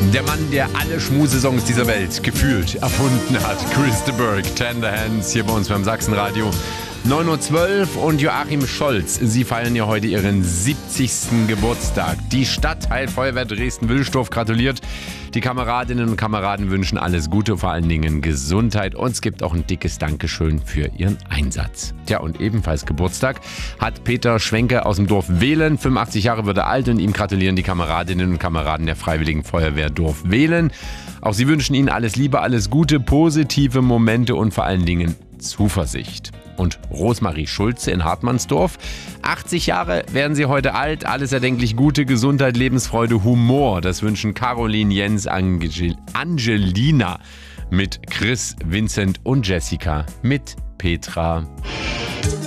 Der Mann, der alle Schmusesongs dieser Welt gefühlt erfunden hat. Chris de Burgh, Tender Hands, hier bei uns beim Sachsenradio. 9:12 Uhr und Joachim Scholz. Sie feiern ja heute ihren 70. Geburtstag. Die Stadtteilfeuerwehr Dresden-Wilsdorf gratuliert. Die Kameradinnen und Kameraden wünschen alles Gute, vor allen Dingen Gesundheit. Und es gibt auch ein dickes Dankeschön für ihren Einsatz. Tja, und ebenfalls Geburtstag hat Peter Schwenke aus dem Dorf Wehlen. 85 Jahre wird er alt und ihm gratulieren die Kameradinnen und Kameraden der Freiwilligen Feuerwehr Dorf Wehlen. Auch sie wünschen Ihnen alles Liebe, alles Gute, positive Momente und vor allen Dingen Zuversicht. Und Rosmarie Schulze in Hartmannsdorf. 80 Jahre werden sie heute alt. Alles erdenklich Gute, Gesundheit, Lebensfreude, Humor. Das wünschen Caroline, Jens, Angelina mit Chris, Vincent und Jessica mit Petra.